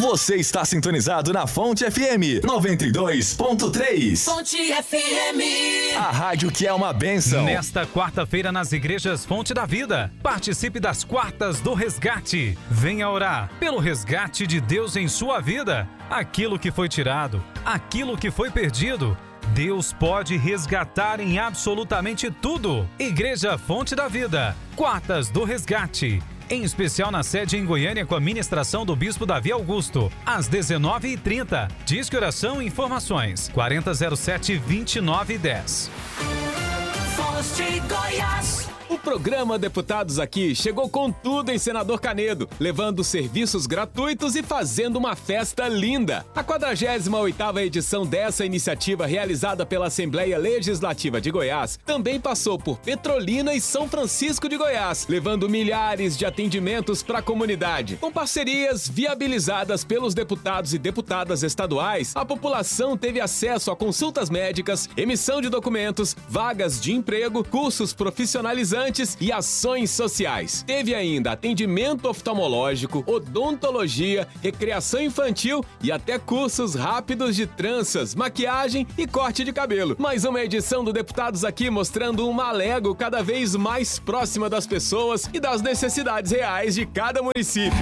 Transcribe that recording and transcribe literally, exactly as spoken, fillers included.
Você está sintonizado na Fonte F M noventa e dois ponto três. Fonte F M. A rádio que é uma bênção. Nesta quarta-feira nas igrejas Fonte da Vida, participe das quartas do resgate. Venha orar pelo resgate de Deus em sua vida. Aquilo que foi tirado, aquilo que foi perdido, Deus pode resgatar em absolutamente tudo. Igreja Fonte da Vida, quartas do resgate. Em especial na sede em Goiânia com a ministração do Bispo Davi Augusto, às dezenove e trinta. Disque Oração e Informações, quarenta zero sete, vinte e nove dez. Fonte Goiás. O programa Deputados Aqui chegou com tudo em Senador Canedo, levando serviços gratuitos e fazendo uma festa linda. A quadragésima oitava edição dessa iniciativa realizada pela Assembleia Legislativa de Goiás também passou por Petrolina e São Francisco de Goiás, levando milhares de atendimentos para a comunidade. Com parcerias viabilizadas pelos deputados e deputadas estaduais, a população teve acesso a consultas médicas, emissão de documentos, vagas de emprego, cursos profissionalizantes e ações sociais. Teve ainda atendimento oftalmológico, odontologia, recreação infantil e até cursos rápidos de tranças, maquiagem e corte de cabelo. Mais uma edição do Deputados Aqui mostrando uma Alego cada vez mais próxima das pessoas e das necessidades reais de cada município.